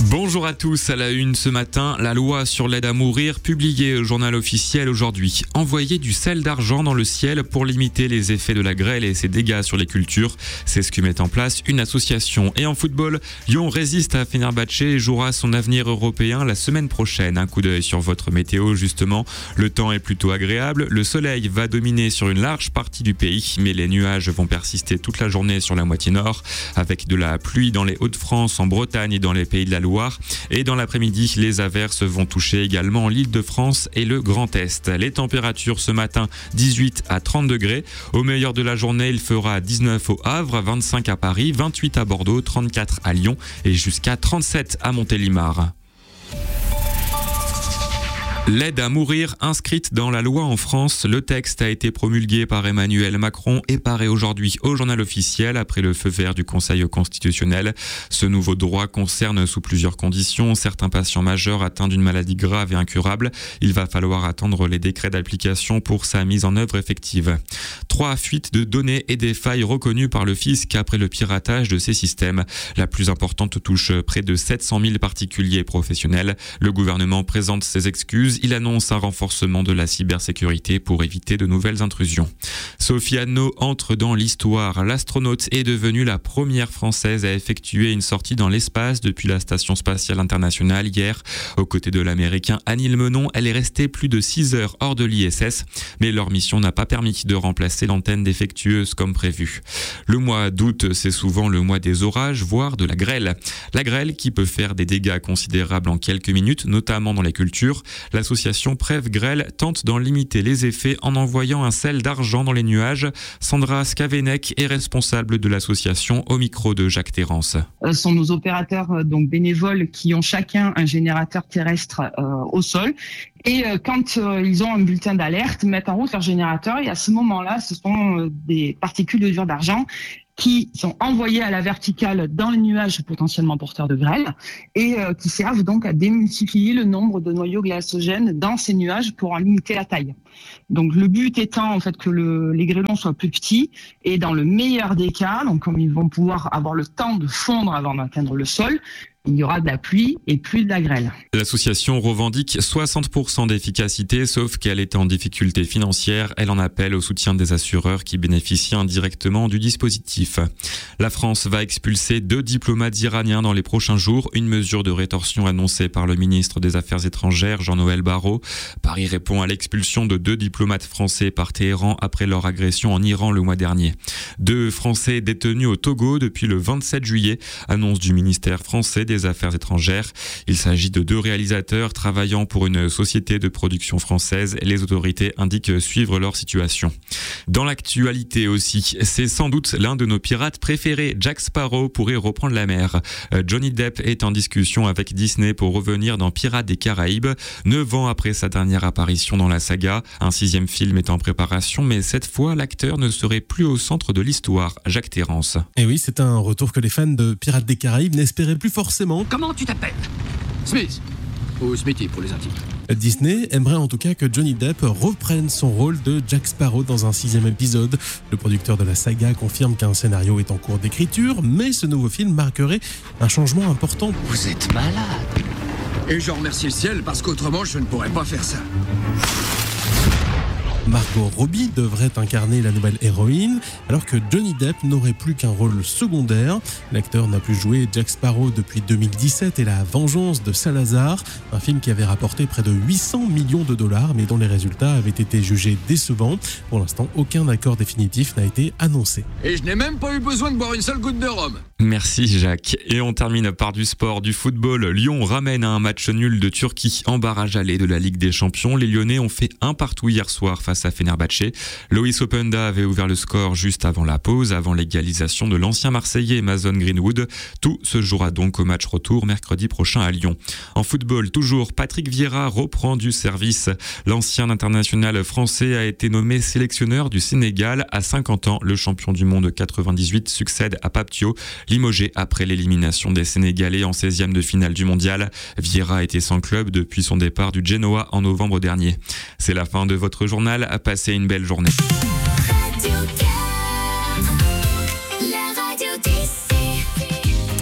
Bonjour à tous, à la une ce matin, la loi sur l'aide à mourir publiée au journal officiel aujourd'hui. Envoyer du sel d'argent dans le ciel pour limiter les effets de la grêle et ses dégâts sur les cultures. C'est ce que met en place une association. Et en football, Lyon résiste à Fenerbahçe et jouera son avenir européen la semaine prochaine. Un coup d'œil sur votre météo justement. Le temps est plutôt agréable. Le soleil va dominer sur une large partie du pays, mais les nuages vont persister toute la journée sur la moitié nord, avec de la pluie dans les Hauts-de-France, en Bretagne et dans les Pays de la Loire. Et dans l'après-midi, les averses vont toucher également l'Île-de-France et le Grand Est. Les températures ce matin, 18 à 30 degrés. Au meilleur de la journée, il fera 19 au Havre, 25 à Paris, 28 à Bordeaux, 34 à Lyon et jusqu'à 37 à Montélimar. L'aide à mourir inscrite dans la loi en France. Le texte a été promulgué par Emmanuel Macron et paraît aujourd'hui au journal officiel après le feu vert du Conseil constitutionnel. Ce nouveau droit concerne sous plusieurs conditions certains patients majeurs atteints d'une maladie grave et incurable. Il va falloir attendre les décrets d'application pour sa mise en œuvre effective. 3 fuites de données et des failles reconnues par le fisc après le piratage de ces systèmes. La plus importante touche près de 700 000 particuliers et professionnels. Le gouvernement présente ses excuses. Il annonce un renforcement de la cybersécurité pour éviter de nouvelles intrusions. Sophie Anneau entre dans l'histoire. L'astronaute est devenue la première française à effectuer une sortie dans l'espace depuis la Station spatiale internationale hier. Aux côtés de l'américain Anil Menon, elle est restée plus de 6 heures hors de l'ISS, mais leur mission n'a pas permis de remplacer l'antenne défectueuse comme prévu. Le mois d'août, c'est souvent le mois des orages, voire de la grêle. La grêle qui peut faire des dégâts considérables en quelques minutes, notamment dans les cultures. L'association Prève Grêle tente d'en limiter les effets en envoyant un sel d'argent dans les nuages. Sandra Skavenek est responsable de l'association au micro de Jacques Terrance. Ce sont nos opérateurs donc bénévoles qui ont chacun un générateur terrestre au sol. Et quand ils ont un bulletin d'alerte, mettent en route leur générateur et à ce moment-là, ce sont des particules de dur d'argent qui sont envoyées à la verticale dans les nuages potentiellement porteurs de grêle et qui servent donc à démultiplier le nombre de noyaux glacogènes dans ces nuages pour en limiter la taille. Donc le but étant en fait que les grêlons soient plus petits et dans le meilleur des cas, donc comme ils vont pouvoir avoir le temps de fondre avant d'atteindre le sol, il y aura de la pluie et plus de la grêle. L'association revendique 60% d'efficacité, sauf qu'elle est en difficulté financière. Elle en appelle au soutien des assureurs qui bénéficient indirectement du dispositif. La France va expulser 2 diplomates iraniens dans les prochains jours. Une mesure de rétorsion annoncée par le ministre des Affaires étrangères, Jean-Noël Barrot. Paris répond à l'expulsion de 2 diplomates français par Téhéran après leur agression en Iran le mois dernier. 2 Français détenus au Togo depuis le 27 juillet, annonce du ministère français des Affaires étrangères. Il s'agit de 2 réalisateurs travaillant pour une société de production française. Les autorités indiquent suivre leur situation. Dans l'actualité aussi, c'est sans doute l'un de nos pirates préférés. Jack Sparrow pourrait reprendre la mer. Johnny Depp est en discussion avec Disney pour revenir dans Pirates des Caraïbes. 9 ans après sa dernière apparition dans la saga, un 6e film est en préparation, mais cette fois, l'acteur ne serait plus au centre de l'histoire. Jacques Terrance. Et oui, c'est un retour que les fans de Pirates des Caraïbes n'espéraient plus forcément. Comment tu t'appelles ? Smith ou Smithy pour les intimes. Disney aimerait en tout cas que Johnny Depp reprenne son rôle de Jack Sparrow dans un 6e épisode. Le producteur de la saga confirme qu'un scénario est en cours d'écriture, mais ce nouveau film marquerait un changement important. Vous êtes malade. Et je remercie le ciel parce qu'autrement je ne pourrais pas faire ça. Margot Robbie devrait incarner la nouvelle héroïne, alors que Johnny Depp n'aurait plus qu'un rôle secondaire. L'acteur n'a plus joué Jack Sparrow depuis 2017 et La Vengeance de Salazar, un film qui avait rapporté près de 800 millions de dollars, mais dont les résultats avaient été jugés décevants. Pour l'instant, aucun accord définitif n'a été annoncé. Et je n'ai même pas eu besoin de boire une seule goutte de rhum. Merci Jacques. Et on termine par du sport, du football. Lyon ramène à un match nul de Turquie en barrage aller de la Ligue des Champions. Les Lyonnais ont fait 1-1 hier soir face à Fenerbahçe. Loïs Openda avait ouvert le score juste avant la pause, avant l'égalisation de l'ancien Marseillais Mason Greenwood. Tout se jouera donc au match retour mercredi prochain à Lyon. En football, toujours, Patrick Vieira reprend du service. L'ancien international français a été nommé sélectionneur du Sénégal. À 50 ans, le champion du monde 98 succède à Pape Thiaw, limogé après l'élimination des Sénégalais en 16e de finale du mondial. Vieira était sans club depuis son départ du Genoa en novembre dernier. C'est la fin de votre journal. Passez une belle journée.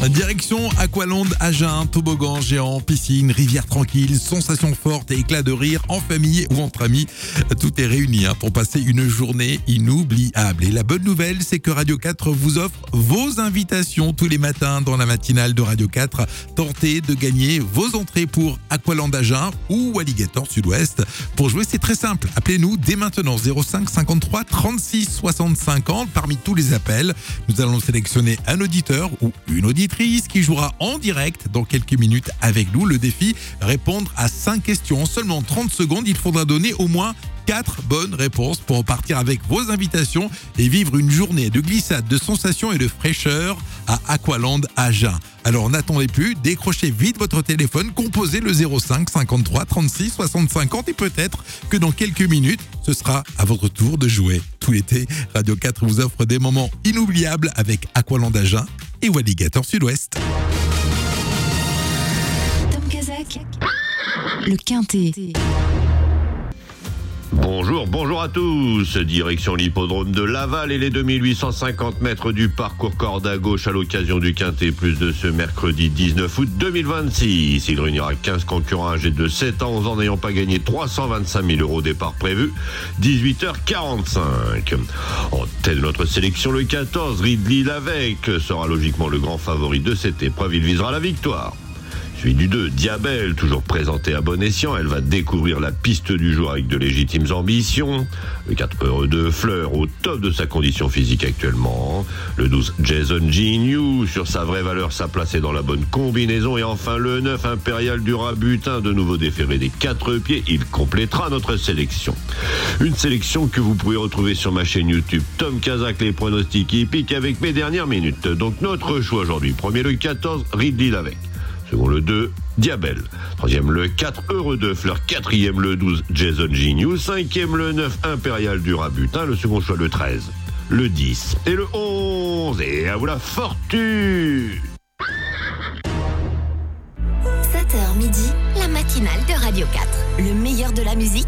Direction Aqualand Agen, toboggan géant, piscine, rivière tranquille, sensations fortes et éclats de rire en famille ou entre amis. Tout est réuni pour passer une journée inoubliable. Et la bonne nouvelle, c'est que Radio 4 vous offre vos invitations tous les matins dans la matinale de Radio 4. Tentez de gagner vos entrées pour Aqualand Agen ou Alligator Sud-Ouest. Pour jouer, c'est très simple. Appelez-nous dès maintenant 05 53 36 60 50. Parmi tous les appels, nous allons sélectionner un auditeur ou une auditrice qui jouera en direct dans quelques minutes avec nous. Le défi, répondre à 5 questions en seulement 30 secondes. Il faudra donner au moins 4 bonnes réponses pour repartir avec vos invitations et vivre une journée de glissade, de sensations et de fraîcheur à Aqualand Agen. Alors n'attendez plus, décrochez vite votre téléphone, composez le 05 53 36 60 50 et peut-être que dans quelques minutes, ce sera à votre tour de jouer. Tout l'été, Radio 4 vous offre des moments inoubliables avec Aqualand Agen et Alligator Sud-Ouest. Tom Kazak, le Quintet. Bonjour à tous. Direction l'hippodrome de Laval et les 2850 mètres du parcours corde à gauche à l'occasion du Quintet Plus de ce mercredi 19 août 2026. Il réunira 15 concurrents âgés de 7 ans aux ans n'ayant pas gagné 325 000 € départ prévu, 18h45. En tête de notre sélection, le 14, Ridley Lavec sera logiquement le grand favori de cette épreuve. Il visera la victoire. Suivi du 2, Diabel, toujours présenté à bon escient. Elle va découvrir la piste du jour avec de légitimes ambitions. Le 4, Heureux de Fleur, au top de sa condition physique actuellement. Le 12, Jason Gignoux, sur sa vraie valeur, sa place est dans la bonne combinaison. Et enfin le 9, Impérial du Rabutin, de nouveau déféré des 4 pieds. Il complétera notre sélection. Une sélection que vous pouvez retrouver sur ma chaîne YouTube Tom Kazak, les pronostics hippiques avec mes dernières minutes. Donc notre choix aujourd'hui. Premier le 14, Ridley Lavec. Second le 2, Diabel. Troisième le 4, Heureux de Fleur. Quatrième le 12, Jason Gignoux. Cinquième le 9, Impérial du Rabutin. Le second choix le 13, le 10 et le 11. Et à vous la fortune. 7h midi, la matinale de Radio 4. Le meilleur de la musique